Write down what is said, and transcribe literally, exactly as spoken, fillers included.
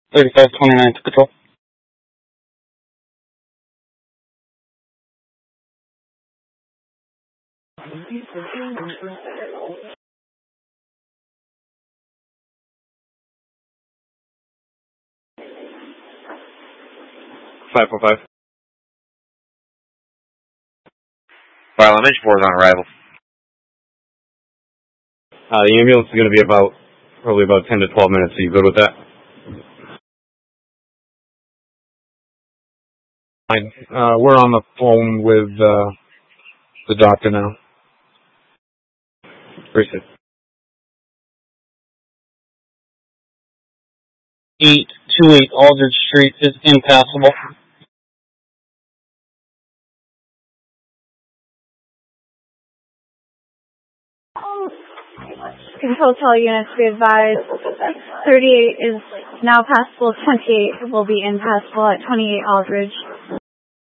thirty-five twenty-nine to control. five four five. Fire alarm engine four is on arrival. Uh, the ambulance is going to be about, probably about ten to twelve minutes. Are you good with that? Fine. Uh, we're on the phone with uh, the doctor now. Appreciate it. eight twenty-eight Aldridge Street is impassable. Control tower units be advised. thirty-eight is now passable. twenty-eight will be impassable at twenty-eight Aldridge.